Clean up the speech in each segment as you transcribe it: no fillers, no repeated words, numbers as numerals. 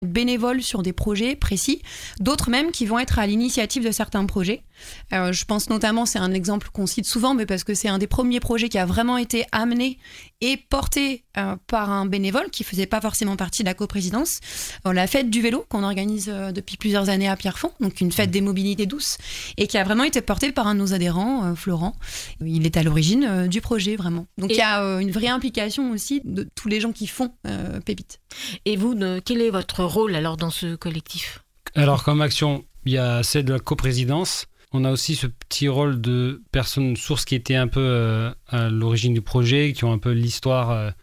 bénévoles sur des projets précis, d'autres même qui vont être à l'initiative de certains projets. Je pense notamment, c'est un exemple qu'on cite souvent, mais parce que c'est un des premiers projets qui a vraiment été amené et porté par un bénévole qui faisait pas forcément partie de la coprésidence. La fête du vélo qu'on organise depuis plusieurs années à Pierrefonds, donc une fête des mobilités douces, et qui a vraiment été portée par un de nos adhérents, Florent. Il est à l'origine du projet, vraiment. Donc il y a une vraie implication aussi de tous les gens qui font Pépite. Et vous, quel est votre rôle alors dans ce collectif ? Alors comme action, il y a celle de la coprésidence. On a aussi ce petit rôle de personnes sources qui étaient un peu à l'origine du projet, qui ont un peu l'histoire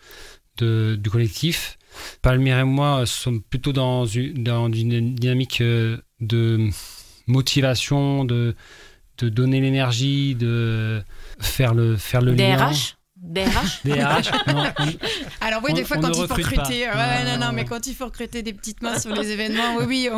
du collectif. Palmyre et moi sommes plutôt dans une dynamique de motivation, de donner l'énergie, de faire le lien. DRH Non, alors oui, des fois quand il faut recruter, mais quand il faut recruter des petites mains sur les événements, oui,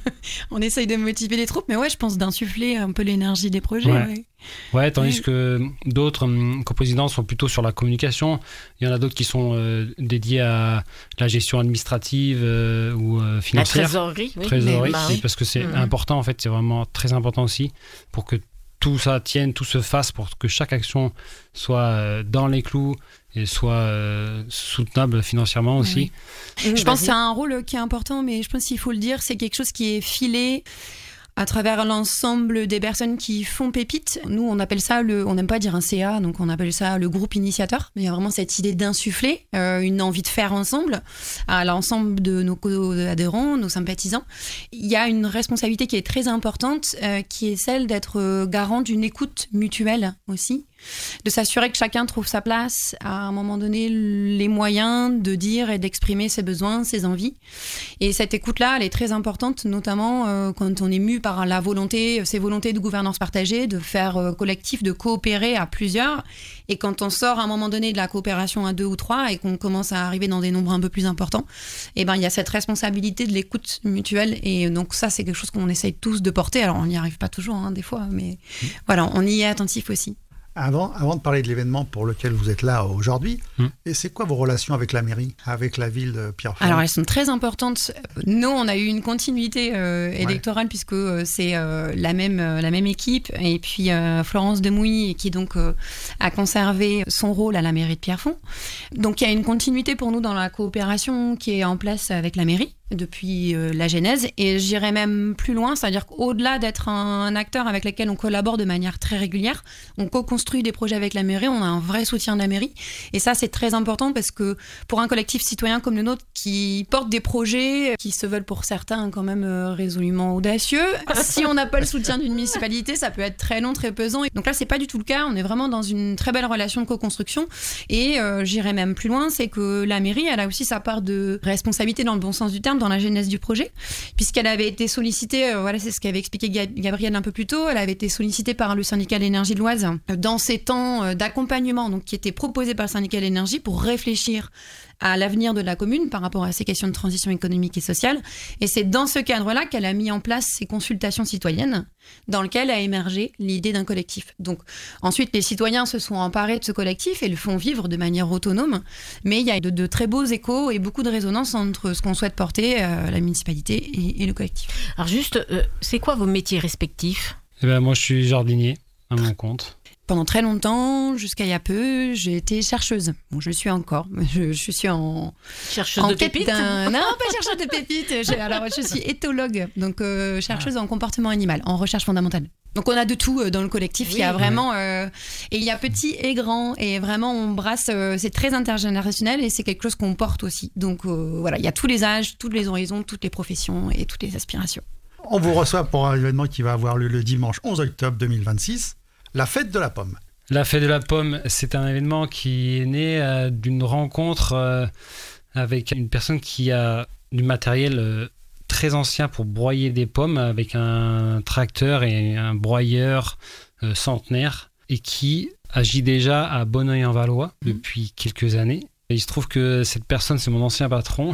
on essaye de motiver les troupes, mais ouais, je pense d'insuffler un peu l'énergie des projets. Ouais, tandis que d'autres coprésidents sont plutôt sur la communication. Il y en a d'autres qui sont dédiés à la gestion administrative ou financière. La trésorerie, oui. Oui, parce que c'est important en fait, c'est vraiment très important aussi pour que tout ça tienne, tout se fasse pour que chaque action soit dans les clous et soit soutenable financièrement aussi. Je pense que c'est un rôle qui est important, mais je pense qu'il faut le dire, c'est quelque chose qui est filé à travers l'ensemble des personnes qui font Pépite. Nous, on appelle ça on n'aime pas dire un CA, donc on appelle ça le groupe initiateur. Mais il y a vraiment cette idée d'insuffler, une envie de faire ensemble, à l'ensemble de nos adhérents, nos sympathisants. Il y a une responsabilité qui est très importante, qui est celle d'être garant d'une écoute mutuelle aussi. De s'assurer que chacun trouve sa place, à un moment donné, les moyens de dire et d'exprimer ses besoins, ses envies. Et cette écoute-là, elle est très importante, notamment quand on est mu par la volonté, ces volontés de gouvernance partagée, de faire collectif, de coopérer à plusieurs. Et quand on sort à un moment donné de la coopération à 2 ou 3 et qu'on commence à arriver dans des nombres un peu plus importants, il y a cette responsabilité de l'écoute mutuelle. Et donc ça, c'est quelque chose qu'on essaye tous de porter. Alors, on n'y arrive pas toujours, des fois, mais voilà, on y est attentif aussi. Avant de parler de l'événement pour lequel vous êtes là aujourd'hui, et c'est quoi vos relations avec la mairie, avec la ville de Pierrefonds ? Alors, elles sont très importantes. Nous, on a eu une continuité électorale puisque c'est la même équipe. Et puis, Florence Demouy, qui donc a conservé son rôle à la mairie de Pierrefonds. Donc, il y a une continuité pour nous dans la coopération qui est en place avec la mairie depuis la genèse, et j'irais même plus loin, c'est-à-dire qu'au-delà d'être un acteur avec lequel on collabore de manière très régulière, on co-construit des projets avec la mairie, on a un vrai soutien de la mairie, et ça c'est très important parce que pour un collectif citoyen comme le nôtre qui porte des projets qui se veulent pour certains quand même résolument audacieux, si on n'a pas le soutien d'une municipalité, ça peut être très long, très pesant, donc là c'est pas du tout le cas, on est vraiment dans une très belle relation de co-construction, et j'irais même plus loin, c'est que la mairie elle a aussi sa part de responsabilité dans le bon sens du terme dans la genèse du projet, puisqu'elle avait été sollicitée, c'est ce qu'avait expliqué Gabrielle un peu plus tôt, elle avait été sollicitée par le syndicat de l'énergie de l'Oise dans ces temps d'accompagnement donc, qui étaient proposés par le syndicat de l'énergie pour réfléchir à l'avenir de la commune par rapport à ces questions de transition économique et sociale. Et c'est dans ce cadre-là qu'elle a mis en place ces consultations citoyennes dans lesquelles a émergé l'idée d'un collectif. Donc ensuite, les citoyens se sont emparés de ce collectif et le font vivre de manière autonome. Mais il y a de très beaux échos et beaucoup de résonance entre ce qu'on souhaite porter, la municipalité et le collectif. Alors juste, c'est quoi vos métiers respectifs ? Moi, je suis jardinier à mon compte. Pendant très longtemps, jusqu'à il y a peu, j'ai été chercheuse. Bon, je le suis encore. Je suis en chercheuse de pépites. Non, pas chercheuse de pépites. Je suis éthologue, donc chercheuse en comportement animal, en recherche fondamentale. Donc on a de tout dans le collectif. Il y a vraiment et il y a petit et grand, et vraiment on brasse. C'est très intergénérationnel et c'est quelque chose qu'on porte aussi. Donc il y a tous les âges, tous les horizons, toutes les professions et toutes les aspirations. On vous reçoit pour un événement qui va avoir lieu le dimanche 11 octobre 2026. La fête de la pomme. La fête de la pomme, c'est un événement qui est né d'une rencontre avec une personne qui a du matériel très ancien pour broyer des pommes, avec un tracteur et un broyeur centenaire, et qui agit déjà à Bonneuil-en-Valois depuis quelques années. Et il se trouve que cette personne, c'est mon ancien patron.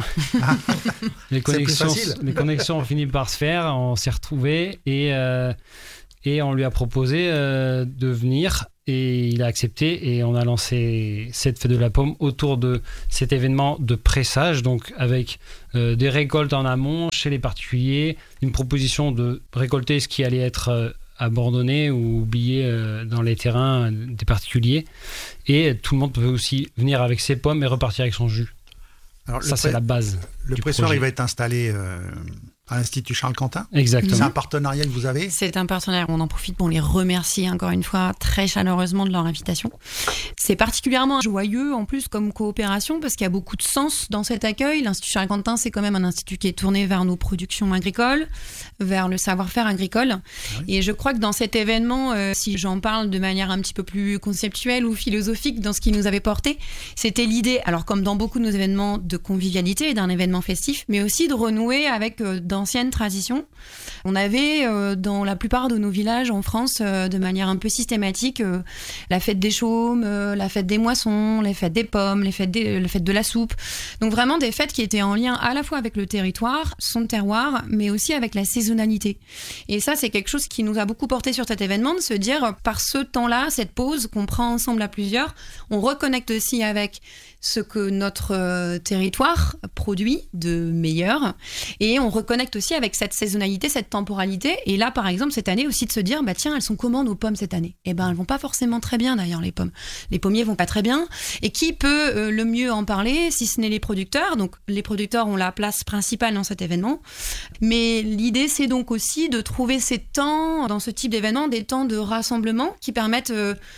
Les connexions ont fini par se faire, on s'est retrouvés, et Et on lui a proposé de venir et il a accepté et on a lancé cette fête de la pomme autour de cet événement de pressage, donc avec des récoltes en amont chez les particuliers, une proposition de récolter ce qui allait être abandonné ou oublié dans les terrains des particuliers, et tout le monde peut aussi venir avec ses pommes et repartir avec son jus. Alors, ça, c'est la base. Le pressoir, il va être installé à l'Institut Charles Quentin. Exactement. C'est un partenariat que vous avez ? C'est un partenariat. On en profite pour les remercier encore une fois très chaleureusement de leur invitation. C'est particulièrement joyeux en plus comme coopération parce qu'il y a beaucoup de sens dans cet accueil. L'Institut Charles Quentin, c'est quand même un institut qui est tourné vers nos productions agricoles, vers le savoir-faire agricole. Oui. Et je crois que dans cet événement, si j'en parle de manière un petit peu plus conceptuelle ou philosophique dans ce qui nous avait porté, c'était l'idée, alors comme dans beaucoup de nos événements, de convivialité et d'un événement festif, mais aussi de renouer avec d'anciennes traditions. On avait dans la plupart de nos villages en France, de manière un peu systématique, la fête des chaumes, la fête des moissons, les fêtes des pommes, la fête de la soupe. Donc vraiment des fêtes qui étaient en lien à la fois avec le territoire, son terroir, mais aussi avec la saisonnalité. Et ça, c'est quelque chose qui nous a beaucoup porté sur cet événement, de se dire, par ce temps-là, cette pause qu'on prend ensemble à plusieurs, on reconnecte aussi avec ce que notre territoire produit de meilleur, et on reconnecte aussi avec cette saisonnalité, cette temporalité. Et là, par exemple, cette année aussi, de se dire, bah tiens, elles sont comment nos pommes cette année ? Eh ben, elles vont pas forcément très bien d'ailleurs, les pommes. Les pommiers vont pas très bien. Et qui peut le mieux en parler, si ce n'est les producteurs ? Donc, les producteurs ont la place principale dans cet événement. Mais l'idée, c'est donc aussi de trouver ces temps, dans ce type d'événement, des temps de rassemblement qui permettent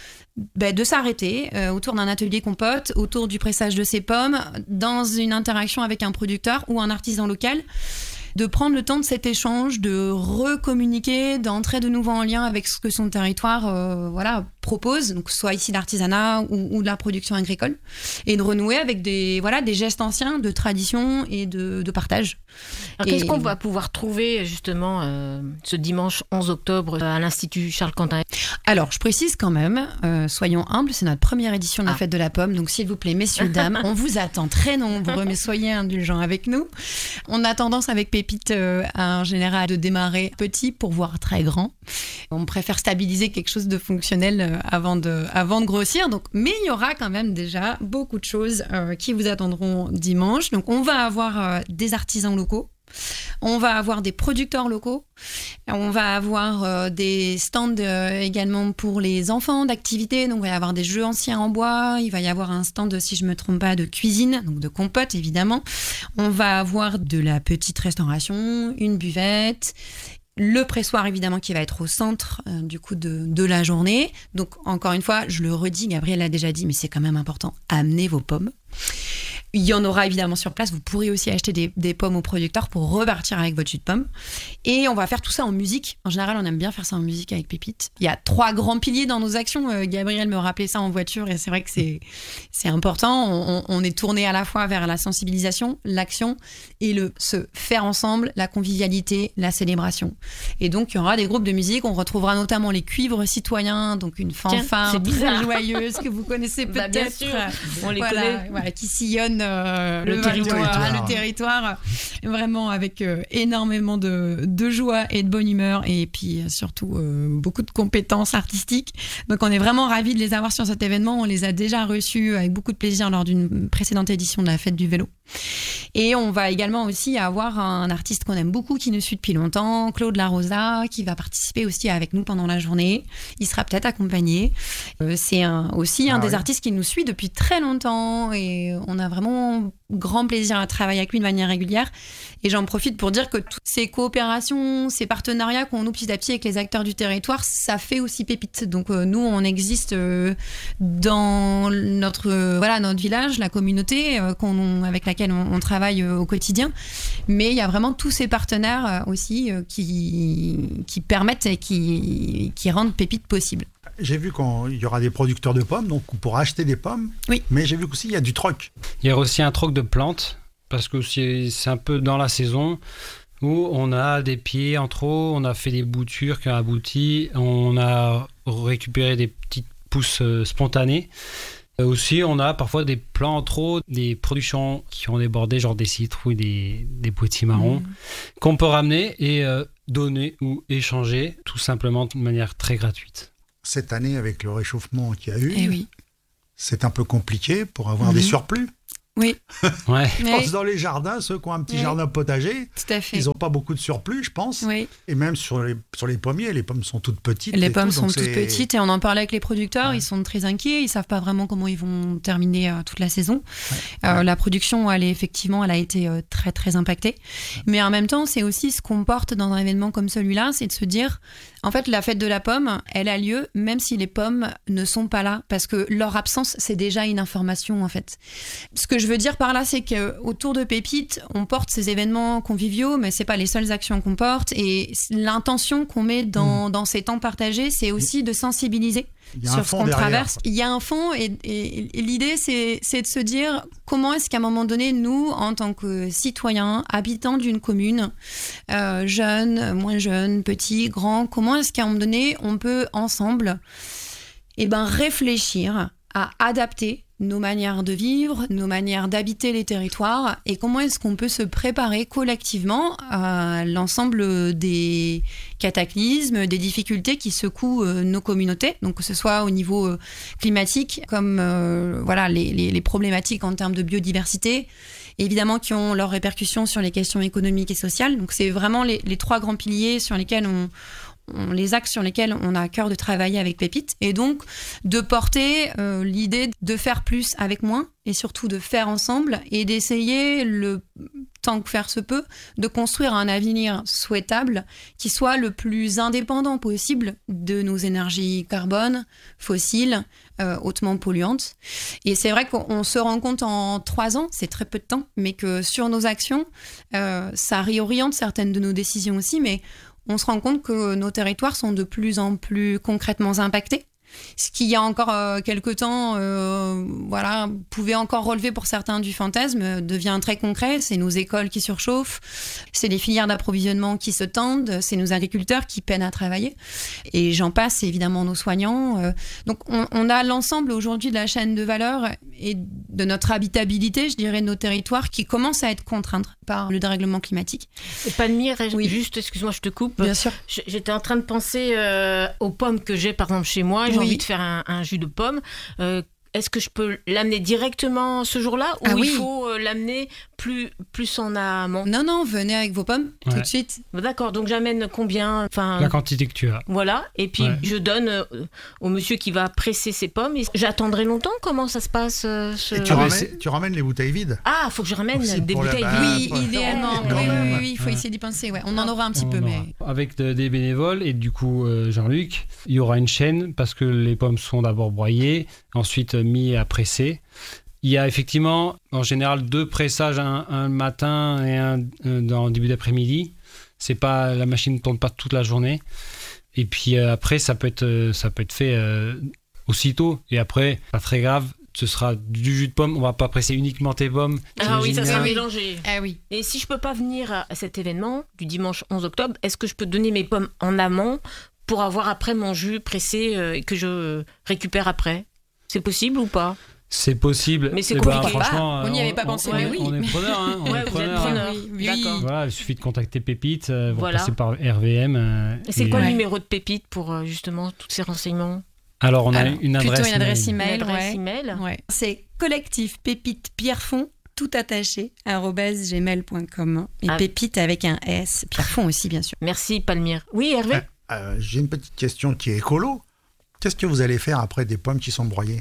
de s'arrêter autour d'un atelier compote, autour du pressage de ces pommes, dans une interaction avec un producteur ou un artisan local, de prendre le temps de cet échange, de recommuniquer, d'entrer de nouveau en lien avec ce que son territoire propose, donc soit ici l'artisanat ou de la production agricole, et de renouer avec des gestes anciens de tradition et de partage. Alors, qu'est-ce qu'on va pouvoir trouver justement ce dimanche 11 octobre à l'Institut Charles Quentin ? Alors, je précise quand même, soyons humbles, c'est notre première édition de la Fête de la Pomme, donc s'il vous plaît, messieurs, dames, on vous attend très nombreux, mais soyez indulgents avec nous. On a tendance avec Pépite en général de démarrer petit pour voir très grand. On préfère stabiliser quelque chose de fonctionnel avant de grossir. Donc, mais il y aura quand même déjà beaucoup de choses qui vous attendront dimanche. Donc, on va avoir des artisans locaux. On va avoir des producteurs locaux, on va avoir des stands également pour les enfants d'activités, donc il va y avoir des jeux anciens en bois, il va y avoir un stand, si je ne me trompe pas, de cuisine, donc de compote évidemment, on va avoir de la petite restauration, une buvette, le pressoir évidemment qui va être au centre du coup de la journée. Donc encore une fois, je le redis, Gabriel l'a déjà dit, mais c'est quand même important, amenez vos pommes. Il y en aura évidemment sur place. Vous pourrez aussi acheter des pommes aux producteurs pour repartir avec votre jus de pomme. Et on va faire tout ça en musique. En général, on aime bien faire ça en musique avec Pépite. Il y a 3 grands piliers dans nos actions. Gabriel me rappelait ça en voiture et c'est vrai que c'est important. On est tourné à la fois vers la sensibilisation, l'action et se faire ensemble, la convivialité, la célébration. Et donc, il y aura des groupes de musique. On retrouvera notamment les cuivres citoyens, donc une fanfare très joyeuse que vous connaissez peut-être. Bien sûr, on les connaît. Voilà, qui sillonne le territoire, vraiment avec énormément de joie et de bonne humeur, et puis surtout beaucoup de compétences artistiques. Donc on est vraiment ravis de les avoir sur cet événement. On les a déjà reçus avec beaucoup de plaisir lors d'une précédente édition de la Fête du Vélo. Et on va également aussi avoir un artiste qu'on aime beaucoup, qui nous suit depuis longtemps, Claude Larosa, qui va participer aussi avec nous pendant la journée. Il sera peut-être accompagné. C'est aussi un des artistes qui nous suit depuis très longtemps, et on a vraiment grand plaisir à travailler avec lui de manière régulière. Et j'en profite pour dire que toutes ces coopérations, ces partenariats qu'on noue petit à petit avec les acteurs du territoire, ça fait aussi Pépite. Donc nous, on existe dans notre village, la communauté avec laquelle on travaille au quotidien. Mais il y a vraiment tous ces partenaires aussi qui permettent et qui rendent Pépite possible. J'ai vu qu'il y aura des producteurs de pommes, donc on pourra acheter des pommes. Oui. Mais j'ai vu qu'aussi il y a du troc. Il y a aussi un troc de plantes, parce que c'est un peu dans la saison où on a des pieds en trop, on a fait des boutures qui ont abouti, on a récupéré des petites pousses spontanées. Aussi, on a parfois des plants en trop, des productions qui ont débordé, genre des citrouilles, des potimarrons, qu'on peut ramener et donner ou échanger, tout simplement de manière très gratuite. Cette année, avec le réchauffement qu'il y a eu, oui. C'est un peu compliqué pour avoir des surplus. Oui. Ouais. Je pense dans les jardins, ceux qui ont un petit jardin potager, tout à fait. Ils n'ont pas beaucoup de surplus, je pense. Oui. Et même sur les pommiers, les pommes sont toutes petites. Les pommes sont toutes petites et on en parlait avec les producteurs, ils sont très inquiets, ils ne savent pas vraiment comment ils vont terminer toute la saison. La production, elle a été très très impactée. Mais en même temps, c'est aussi ce qu'on porte dans un événement comme celui-là, c'est de se dire, en fait, la fête de la pomme, elle a lieu même si les pommes ne sont pas là, parce que leur absence, c'est déjà une information en fait. Ce que je veux dire par là, c'est qu'autour de Pépite, on porte ces événements conviviaux, mais c'est pas les seules actions qu'on porte. Et l'intention qu'on met dans ces temps partagés, c'est aussi de sensibiliser sur ce qu'on traverse. Il y a un fond et l'idée, c'est de se dire comment est-ce qu'à un moment donné, nous, en tant que citoyens, habitants d'une commune, jeunes, moins jeunes, petits, grands, comment est-ce qu'à un moment donné, on peut ensemble réfléchir à adapter nos manières de vivre, nos manières d'habiter les territoires et comment est-ce qu'on peut se préparer collectivement à l'ensemble des cataclysmes, des difficultés qui secouent nos communautés, donc que ce soit au niveau climatique comme les problématiques en termes de biodiversité, évidemment qui ont leurs répercussions sur les questions économiques et sociales. Donc c'est vraiment les trois grands piliers sur lesquels les axes sur lesquels on a à cœur de travailler avec Pépite, et donc de porter l'idée de faire plus avec moins et surtout de faire ensemble et d'essayer, le temps que faire se peut, de construire un avenir souhaitable qui soit le plus indépendant possible de nos énergies carbone, fossiles, hautement polluantes. Et c'est vrai qu'on se rend compte en 3 ans, c'est très peu de temps, mais que sur nos actions, ça réoriente certaines de nos décisions aussi, mais on se rend compte que nos territoires sont de plus en plus concrètement impactés. Ce qui, il y a encore quelques temps, pouvait encore relever pour certains du fantasme, devient très concret. C'est nos écoles qui surchauffent, c'est les filières d'approvisionnement qui se tendent, c'est nos agriculteurs qui peinent à travailler. Et j'en passe, c'est évidemment nos soignants. Donc on a l'ensemble aujourd'hui de la chaîne de valeur et de notre habitabilité, je dirais, de nos territoires qui commencent à être contraintes par le dérèglement climatique. Et Palmyre, juste, excuse-moi, je te coupe. Bien sûr. J'étais en train de penser aux pommes que j'ai, par exemple, chez moi. J'ai envie de faire un jus de pomme. Est-ce que je peux l'amener directement ce jour-là ou il faut l'amener plus en amont? Non, venez avec vos pommes tout de suite. D'accord, donc j'amène combien? La quantité que tu as. Voilà, et puis je donne au monsieur qui va presser ses pommes. J'attendrai longtemps? Comment ça se passe tu ramènes les bouteilles vides? Ah, faut que je ramène des bouteilles vides. Oui, idéalement. Oui, il faut essayer d'y penser. Ouais. On en aura un petit peu, mais... Avec des bénévoles et du coup, Jean-Luc, il y aura une chaîne parce que les pommes sont d'abord broyées, ensuite mis à presser. Il y a effectivement, en général, 2 pressages, un matin et un en début d'après-midi. La machine ne tourne pas toute la journée. Et puis après, ça peut être fait aussitôt. Et après, pas très grave, ce sera du jus de pomme. On va pas presser uniquement tes pommes. Ah oui, ça sera mélangé. Ah oui. Et si je peux pas venir à cet événement du dimanche 11 octobre, est-ce que je peux donner mes pommes en amont pour avoir après mon jus pressé que je récupère après? C'est possible ou pas? C'est possible. Mais c'est compliqué. Franchement, on n'y avait pas pensé, mais oui. On est preneur. Hein, vous êtes preneur. Oui. D'accord. Voilà, il suffit de contacter Pépite. Vous passez par RVM. Et c'est quoi le numéro de Pépite pour justement tous ces renseignements? Alors, on a une adresse email. Ouais. C'est collectif Pépite Pierrefonds, tout attaché, @gmail.com. Et Pépite avec un S. Pierrefonds aussi, bien sûr. Merci, Palmyre. Oui, Hervé? J'ai une petite question qui est écolo. Qu'est-ce que vous allez faire après des pommes qui sont broyées?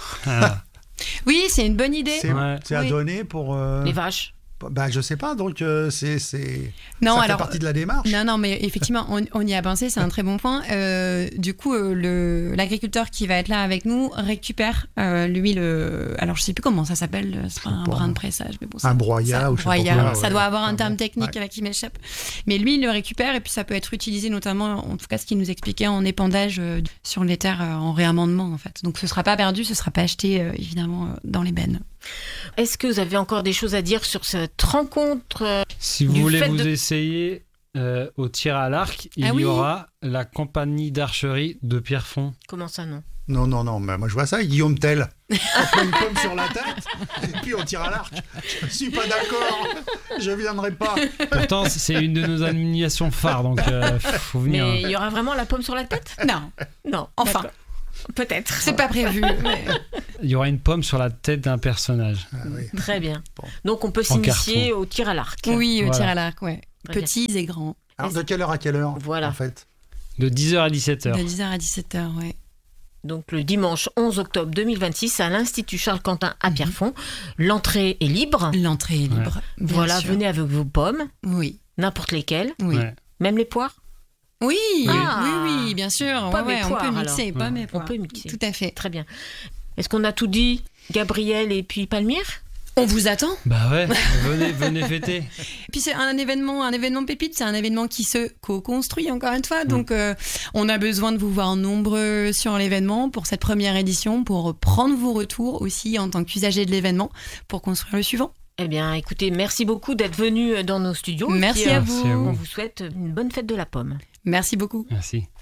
Oui, c'est une bonne idée. C'est à donner pour... Les vaches. Je sais pas, donc ça fait partie de la démarche. Non, mais effectivement, on y a pensé, c'est un très bon point. Du coup, l'agriculteur qui va être là avec nous récupère, lui, alors je sais plus comment ça s'appelle, c'est pas un brin de pressage, mais bon, un broyat ou je sais pas quoi. Ça doit avoir un terme technique qui m'échappe. Mais lui, il le récupère et puis ça peut être utilisé notamment, en tout cas ce qu'il nous expliquait, en épandage sur les terres en réamendement en fait. Donc ce sera pas perdu, ce sera pas acheté évidemment dans les bennes. Est-ce que vous avez encore des choses à dire sur cette rencontre? Si vous voulez essayer, au tir à l'arc, il y aura la compagnie d'archerie de Pierrefonds. Comment ça, non ? Non, mais moi je vois ça, Guillaume Tell. On prend une pomme sur la tête et puis on tire à l'arc. Je ne suis pas d'accord, je ne viendrai pas. Pourtant, c'est une de nos animations phares, donc faut venir. Mais il y aura vraiment la pomme sur la tête ? Non. Enfin, d'accord. Peut-être. C'est pas prévu. Mais... Il y aura une pomme sur la tête d'un personnage. Oui. Très bien. Bon. Donc on peut s'initier au tir à l'arc. Oui, au tir à l'arc, ouais. Petits et grands. Alors de quelle heure à quelle heure, en fait ? De 10h à 17h. De 10h à 17h, ouais. Donc le dimanche 11 octobre 2026 à l'Institut Charles-Quentin à Pierrefonds. L'entrée est libre. L'entrée est libre. Ouais. Voilà, sûr. Venez avec vos pommes. Oui. N'importe lesquelles. Oui. Ouais. Même les poires. Oui, oui, bien sûr. Pommes et poires, on peut mixer. Pommes et poires. On peut mixer. Tout à fait. Très bien. Est-ce qu'on a tout dit, Gabriel et puis Palmyre ? On vous attend. Bah ouais, venez fêter. Et puis c'est un événement pépite, c'est un événement qui se co-construit encore une fois. Donc on a besoin de vous voir nombreux sur l'événement pour cette première édition, pour prendre vos retours aussi en tant qu'usager de l'événement, pour construire le suivant. Eh bien, écoutez, merci beaucoup d'être venu dans nos studios. Merci à vous. On vous souhaite une bonne fête de la pomme. Merci beaucoup. Merci.